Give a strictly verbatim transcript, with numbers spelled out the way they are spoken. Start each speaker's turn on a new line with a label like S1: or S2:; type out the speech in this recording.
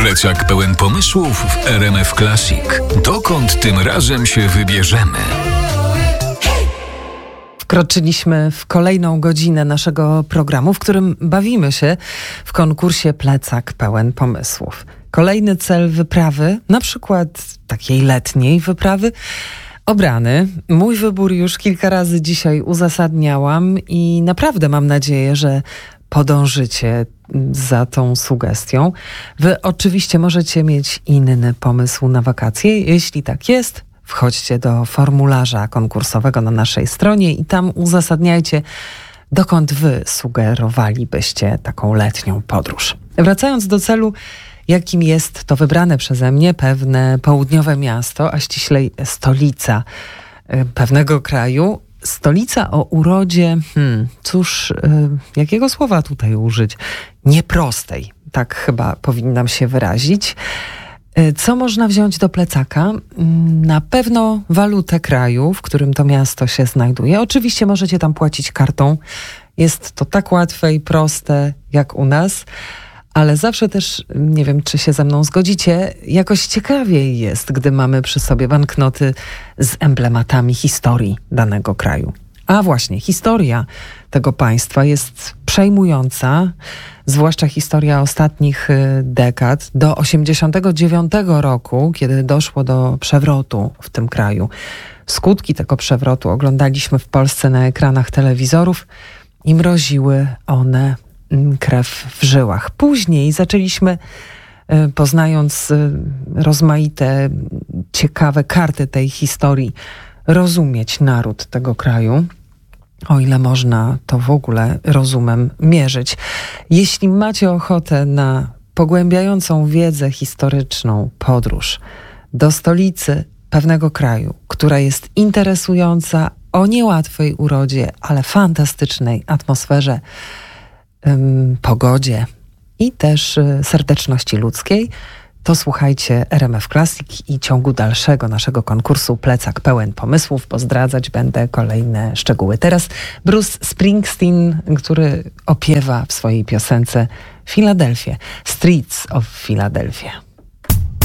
S1: Plecak pełen pomysłów w R M F Classic. Dokąd tym razem się wybierzemy?
S2: Wkroczyliśmy w kolejną godzinę naszego programu, w którym bawimy się w konkursie Plecak pełen pomysłów. Kolejny cel wyprawy, na przykład takiej letniej wyprawy, obrany. Mój wybór już kilka razy dzisiaj uzasadniałam i naprawdę mam nadzieję, że podążycie za tą sugestią. Wy oczywiście możecie mieć inny pomysł na wakacje. Jeśli tak jest, wchodźcie do formularza konkursowego na naszej stronie i tam uzasadniajcie, dokąd wy sugerowalibyście taką letnią podróż. Wracając do celu, jakim jest to wybrane przeze mnie pewne południowe miasto, a ściślej stolica pewnego kraju. Stolica o urodzie, hmm, cóż, y, jakiego słowa tutaj użyć? Nieprostej, tak chyba powinnam się wyrazić. Y, co można wziąć do plecaka? Y, na pewno walutę kraju, w którym to miasto się znajduje. Oczywiście możecie tam płacić kartą. Jest to tak łatwe i proste jak u nas. Ale zawsze też, nie wiem, czy się ze mną zgodzicie, jakoś ciekawiej jest, gdy mamy przy sobie banknoty z emblematami historii danego kraju. A właśnie, historia tego państwa jest przejmująca, zwłaszcza historia ostatnich dekad, do osiemdziesiątego dziewiątego roku, kiedy doszło do przewrotu w tym kraju. Skutki tego przewrotu oglądaliśmy w Polsce na ekranach telewizorów i mroziły one krew w żyłach. Później zaczęliśmy, poznając rozmaite, ciekawe karty tej historii, rozumieć naród tego kraju, o ile można to w ogóle rozumem mierzyć. Jeśli macie ochotę na pogłębiającą wiedzę historyczną podróż do stolicy pewnego kraju, która jest interesująca, o niełatwej urodzie, ale fantastycznej atmosferze, pogodzie i też serdeczności ludzkiej, to słuchajcie R M F Classic i ciągu dalszego naszego konkursu Plecak pełen pomysłów, bo zdradzać będę kolejne szczegóły. Teraz Bruce Springsteen, który opiewa w swojej piosence Filadelfię, Streets of Philadelphia.